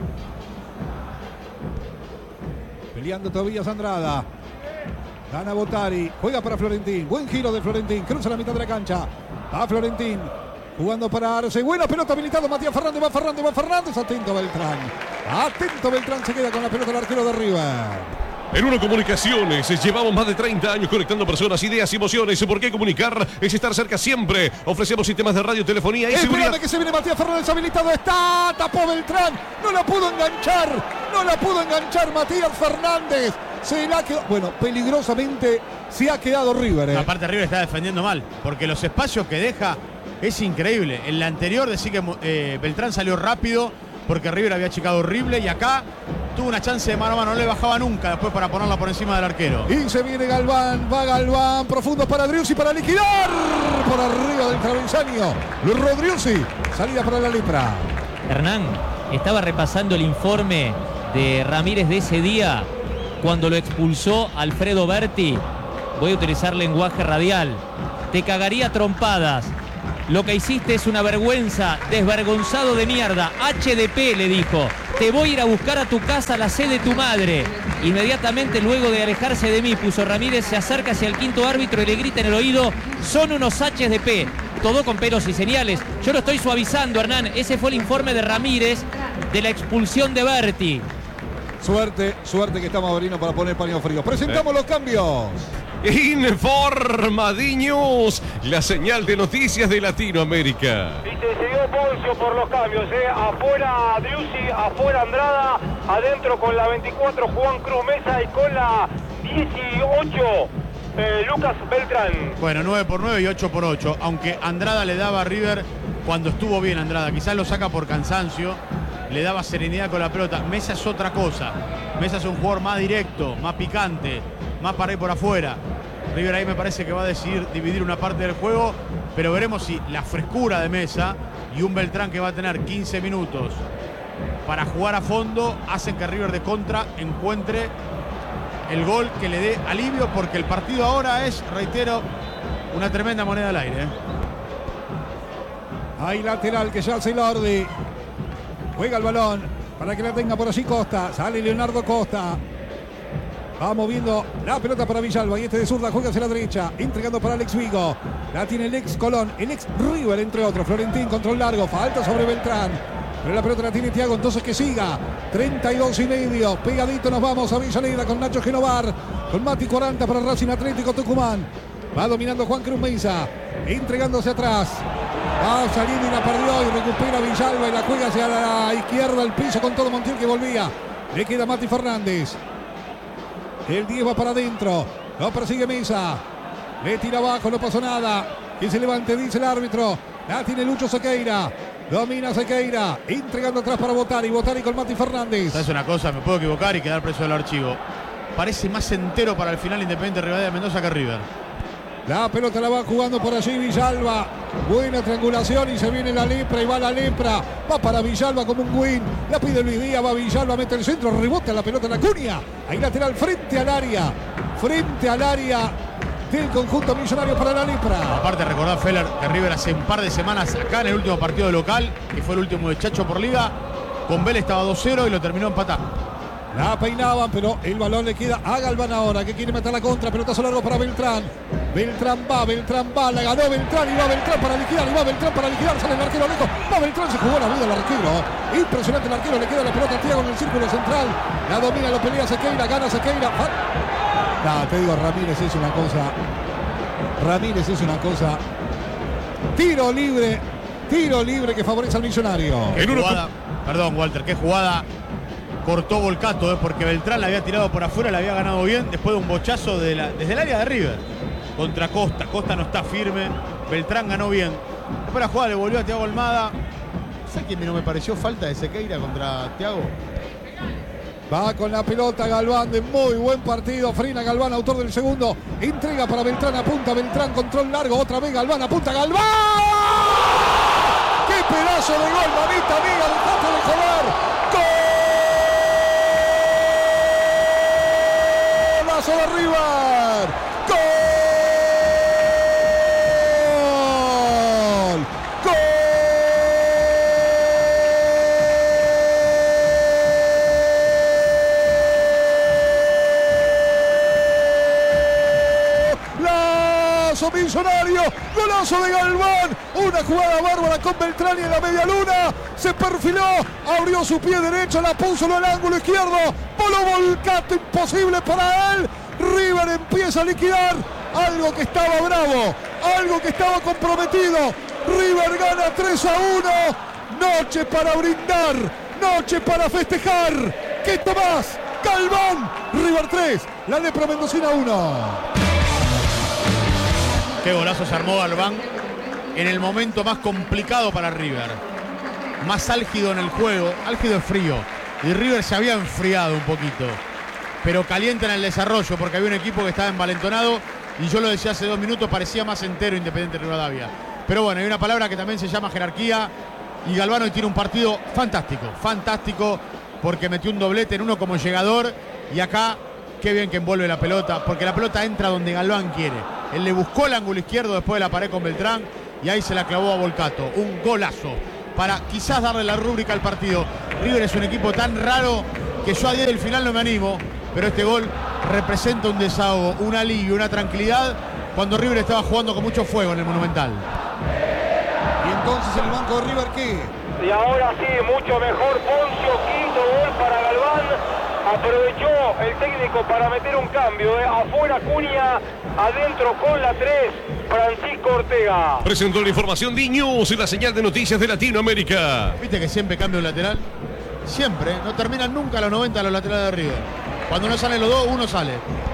Peleando todavía Andrada. Gana Botari. Juega para Florentín. Buen giro de Florentín. Cruza la mitad de la cancha. Va Florentín. Jugando para Arce. Buena pelota habilitado. Matías Fernández. Va Fernández. Atento Beltrán. Atento Beltrán. Se queda con la pelota el arquero de River. En Uno Comunicaciones llevamos más de 30 años conectando personas, ideas y emociones. ¿Por qué comunicar? Es estar cerca siempre. Ofrecemos sistemas de radio, telefonía y seguridad. Espérame que se viene Matías Fernández habilitado. Está. Tapó Beltrán. No la pudo enganchar. Matías Fernández. Se la quedó. Bueno, peligrosamente se ha quedado River. Aparte River está defendiendo mal, porque los espacios que deja es increíble. En la anterior decía que Beltrán salió rápido porque River había achicado horrible y acá tuvo una chance de mano a mano, no le bajaba nunca después para ponerla por encima del arquero. Y se viene Galván, va Galván, profundo para Driussi para liquidar. Por arriba del travesaño, Luis Driussi, salida para la lepra. Hernán, estaba repasando el informe de Ramírez de ese día, cuando lo expulsó Alfredo Berti. Voy a utilizar lenguaje radial. Te cagaría trompadas. Lo que hiciste es una vergüenza, desvergonzado de mierda. HDP, le dijo. Te voy a ir a buscar a tu casa, la sede de tu madre. Inmediatamente, luego de alejarse de mí, puso Ramírez, se acerca hacia el quinto árbitro y le grita en el oído: son unos HDP. Todo con pelos y señales. Yo lo estoy suavizando, Hernán. Ese fue el informe de Ramírez de la expulsión de Berti. Suerte que está Maurino para poner paño frío. Presentamos los cambios. Informadiños, la señal de noticias de Latinoamérica. Y se dio Poncio por los cambios, afuera Driussi, afuera Andrada, adentro con la 24 Juan Cruz Mesa y con la 18 Lucas Beltrán. Bueno, 9x9 y 8x8, aunque Andrada le daba a River cuando estuvo bien Andrada, quizás lo saca por cansancio, le daba serenidad con la pelota. Mesa es otra cosa, Mesa es un jugador más directo, más picante, más para ir por afuera. River ahí me parece que va a decidir dividir una parte del juego, pero veremos si la frescura de Mesa y un Beltrán que va a tener 15 minutos para jugar a fondo hacen que River de contra encuentre el gol que le dé alivio, porque el partido ahora es, reitero, una tremenda moneda al aire. Hay lateral que ya hace Lordi. Juega el balón para que la tenga por allí Costa. Sale Leonardo Costa. Va moviendo la pelota para Villalba. Y este de zurda juega hacia la derecha. Entregando para Alex Vigo. La tiene el ex Colón. El ex River, entre otros. Florentín, control largo. Falta sobre Beltrán. Pero la pelota la tiene Thiago. Entonces que siga. 32,5. Pegadito nos vamos a Villaleda con Nacho Genovar. Con Mati 40 para Racing Atlético Tucumán. Va dominando Juan Cruz Mesa. Entregándose atrás. Va saliendo y la perdió. Y recupera Villalba. Y la juega hacia la izquierda. Al piso con todo Montiel que volvía. Le queda Mati Fernández. El 10 va para adentro. Lo persigue Mesa. Le tira abajo, no pasó nada. Que se levante, dice el árbitro. La tiene Lucho Sequeira. Domina Sequeira. Entregando atrás para Botari. Botari con Mati Fernández. ¿Sabes una cosa? Me puedo equivocar y quedar preso del archivo. Parece más entero para el final Independiente Rivadavia de Mendoza que River. La pelota la va jugando por allí Villalba. Buena triangulación y se viene la lepra y va la lepra. Va para Villalba como un win. La pide Luis Díaz, va Villalba, mete el centro, rebota la pelota en la Cunha. Ahí lateral frente al área. Frente al área del conjunto millonario para la lepra. Aparte recordar, Feller, que River hace un par de semanas acá en el último partido de local, que fue el último de Chacho por Liga, con Vélez estaba 2-0 y lo terminó empatando. La peinaban, pero el balón le queda a Galván ahora, que quiere meter la contra. Pelotazo largo para Beltrán. Beltrán va, la ganó Beltrán y va Beltrán para liquidar. Sale el arquero lejos. Va Beltrán, se jugó la vida el arquero. Impresionante el arquero, le queda la pelota a Thiago en el círculo central. La domina, lo pelea Sequeira, gana Sequeira. No, te digo, Ramírez es una cosa. Tiro libre que favorece al millonario. Perdón, Walter, qué jugada. Cortó Volcato, porque Beltrán la había tirado por afuera, la había ganado bien después de un bochazo desde el área de River contra Costa. Costa no está firme, Beltrán ganó bien. Después la jugada le volvió a Thiago Almada. ¿Sabes quién no me pareció falta de Sequeira contra Thiago? Va con la pelota Galván, de muy buen partido. Frena Galván, autor del segundo. Entrega para Beltrán, apunta Beltrán, control largo. Otra vez Galván, apunta Galván. ¡Qué pedazo de gol, mamita amiga! ¡Dejate de joder! ¡Golazo de River! ¡Gol! Millonario, golazo de Galván, una jugada bárbara con Beltrán y en la media luna, se perfiló, abrió su pie derecho, la puso en el ángulo izquierdo, voló Volcato, imposible para él. River empieza a liquidar algo que estaba bravo, algo que estaba comprometido. River gana 3-1, noche para brindar, noche para festejar. ¿Qué tomás? Galván, River 3, la Lepra Mendocina 1. Qué golazo se armó Galván en el momento más complicado para River. Más álgido en el juego. Álgido es frío. y River se había enfriado un poquito. Pero calienta en el desarrollo porque había un equipo que estaba envalentonado y yo lo decía hace 2 minutos, parecía más entero Independiente Rivadavia. Pero bueno, hay una palabra que también se llama jerarquía y Galván hoy tiene un partido fantástico porque metió un doblete en uno como llegador y acá qué bien que envuelve la pelota porque la pelota entra donde Galván quiere. Él le buscó el ángulo izquierdo después de la pared con Beltrán y ahí se la clavó a Volcato. Un golazo para quizás darle la rúbrica al partido. River es un equipo tan raro que yo a 10 del final no me animo, pero este gol representa un desahogo, un alivio, una tranquilidad cuando River estaba jugando con mucho fuego en el Monumental. Y entonces el banco de River, ¿qué? Y ahora sí, mucho mejor Poncio, quinto gol para Galván. Aprovechó el técnico para meter un cambio. Afuera Cunha, adentro con la 3, Francisco Ortega. Presentó la información D-News y la señal de noticias de Latinoamérica. ¿Viste que siempre cambia un lateral? Siempre, no terminan nunca los 90 los laterales de River. Cuando no salen los dos, uno sale.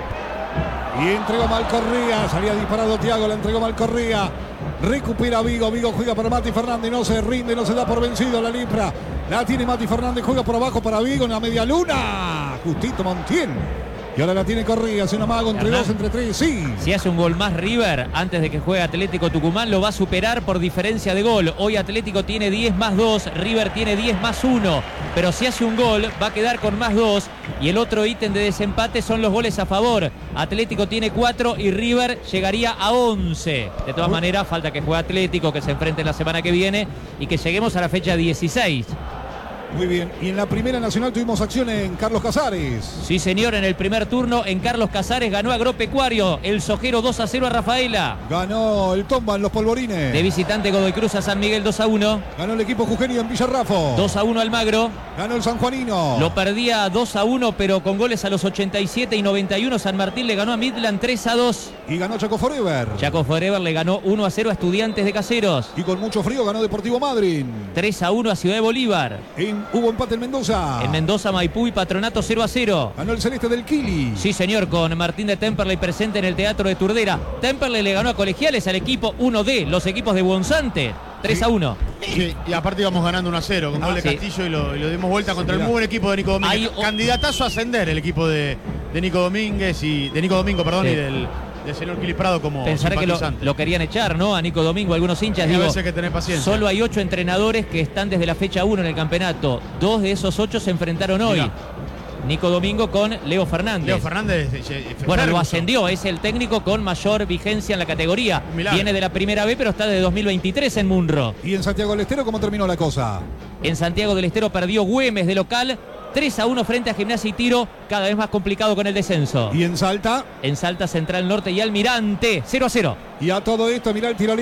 Y entregó Malcorría, salía disparado Thiago, la entregó Malcorría. Recupera Vigo, Vigo juega para Mati Fernández, no se rinde, no se da por vencido la Limpra. La tiene Mati Fernández, juega por abajo para Vigo en la media luna. Justito Montiel. Y ahora la tiene Correa, hace un amago entre Hernán, 2, entre 3, sí. Si hace un gol más River, antes de que juegue Atlético Tucumán, lo va a superar por diferencia de gol. Hoy Atlético tiene 10 más 2, River tiene 10 más 1. Pero si hace un gol, va a quedar con más 2. Y el otro ítem de desempate son los goles a favor. Atlético tiene 4 y River llegaría a 11. De todas maneras, falta que juegue Atlético, que se enfrente la semana que viene y que lleguemos a la fecha 16. Muy bien, y en la Primera Nacional tuvimos acción en Carlos Casares. Sí, señor, en el primer turno en Carlos Casares ganó Agropecuario. El Sojero 2-0 a Rafaela. Ganó el Tomba en los Polvorines. De visitante Godoy Cruz a San Miguel 2-1. Ganó el equipo jujeño en Villarrafo. 2-1 Almagro. Ganó el sanjuanino. Lo perdía 2-1, pero con goles a los 87 y 91. San Martín le ganó a Midland 3-2. Y ganó Chaco Forever. Chaco Forever le ganó 1-0 a Estudiantes de Caseros. Y con mucho frío ganó Deportivo Madryn. 3-1 a Ciudad de Bolívar. Hubo empate en Mendoza. En Mendoza, Maipú y Patronato 0-0. Ganó el Celeste del Kili. Sí, señor, con Martín de Temperley presente en el Teatro de Turdera. Temperley le ganó a Colegiales al equipo 1D, los equipos de Bonzante. 3-1. Sí, y aparte íbamos ganando 1-0 con gol de Castillo y lo dimos vuelta contra el muy buen equipo de Nico Domínguez. Candidatazo a ascender el equipo de Nico Domínguez y de Nico Domingo, perdón, y del señor Quilis Prado como pensar que lo querían echar, ¿no? A Nico Domingo, algunos hinchas. Digo, a veces hay que tener paciencia. Solo hay 8 entrenadores que están desde la fecha 1 en el campeonato. 2 de esos 8 se enfrentaron hoy. Mirá. Nico Domingo con Leo Fernández. Leo Fernández. Bueno, lo ascendió, es el técnico con mayor vigencia en la categoría. Viene de la primera B, pero está de 2023 en Munro. ¿Y en Santiago del Estero cómo terminó la cosa? En Santiago del Estero perdió Güemes de local. 3-1 frente a Gimnasia y Tiro, cada vez más complicado con el descenso. ¿Y en Salta? En Salta, Central Norte y Almirante, 0-0. Y a todo esto, mirá el tiro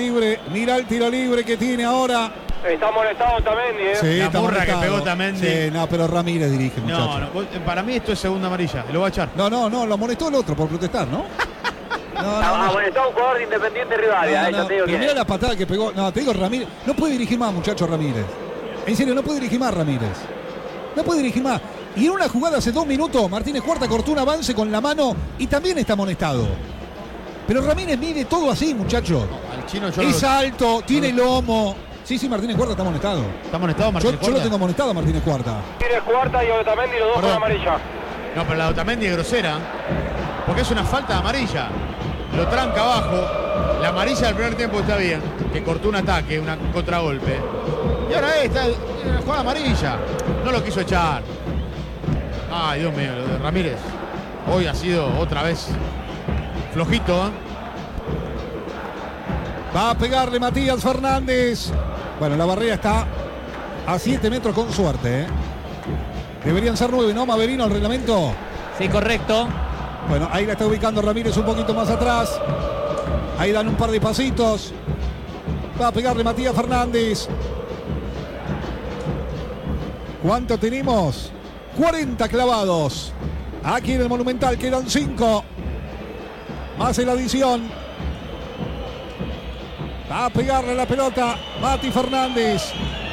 libre que tiene ahora. Está molestado Otamendi, ¿eh? Sí, la está burra molestado. que pegó Otamendi. Sí, no, pero Ramírez dirige, muchacho. No, para mí esto es segunda amarilla, lo va a echar. No, lo amonestó el otro por protestar, ¿no? Amonestó a un jugador de Independiente Rivadavia, yo te digo que mira la patada que pegó. No, te digo Ramírez. No puede dirigir más, muchacho, Ramírez. En serio, no puede dirigir más Ramírez. No puede dirigir más. Y en una jugada hace 2 minutos, Martínez Cuarta cortó un avance con la mano y también está amonestado. Pero Ramírez mide todo así, muchacho. Al chino es alto, tiene lomo. Sí, Martínez Cuarta está amonestado. ¿Está amonestado Martínez Cuarta? Yo lo tengo amonestado a Martínez Cuarta. Martínez Cuarta y Otamendi, los dos con amarilla. No, pero la de Otamendi es grosera. Porque es una falta de amarilla. Lo tranca abajo. La amarilla del primer tiempo está bien. Que cortó un ataque, un contragolpe. Y ahora está en una jugada amarilla. No lo quiso echar. Ay, Dios mío, lo de Ramírez. Hoy ha sido otra vez flojito, ¿eh? Va a pegarle Matías Fernández. Bueno, la barrera está a 7 metros con suerte, ¿eh? Deberían ser 9, ¿no, Maverino, el reglamento? Sí, correcto. Bueno, ahí la está ubicando Ramírez un poquito más atrás. Ahí dan un par de pasitos. Va a pegarle Matías Fernández. ¿Cuánto tenemos? 40 clavados. Aquí en el Monumental quedan 5. Más en la adición. Va a pegarle la pelota Mati Fernández.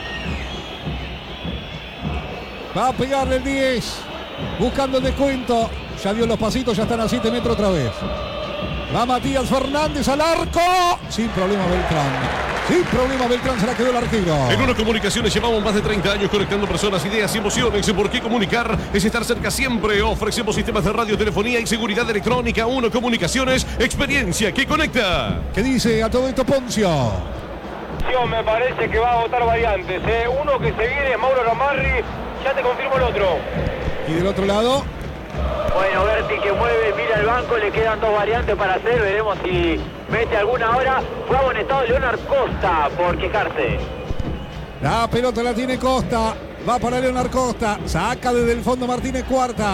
Va a pegarle el 10. Buscando el descuento. Ya dio los pasitos, ya están a 7 metros otra vez. Va Matías Fernández al arco. Sin problema Beltrán. Sin problema, Beltrán se la quedó el arquero. En Uno Comunicaciones llevamos más de 30 años conectando personas, ideas y emociones. Porque comunicar es estar cerca siempre. Ofrecemos sistemas de radio, telefonía y seguridad electrónica. Uno Comunicaciones, experiencia que conecta. ¿Qué dice a todo esto Poncio? Me parece que va a votar variantes. Uno que se viene es Mauro Ramarri. Ya te confirmo el otro. Y del otro lado. Bueno, Berti que mueve, mira el banco, le quedan 2 variantes para hacer. Veremos si mete alguna ahora. Fue amonestado Leonard Costa por quejarse. La pelota la tiene Costa. Va para Leonard Costa. Saca desde el fondo Martínez Cuarta.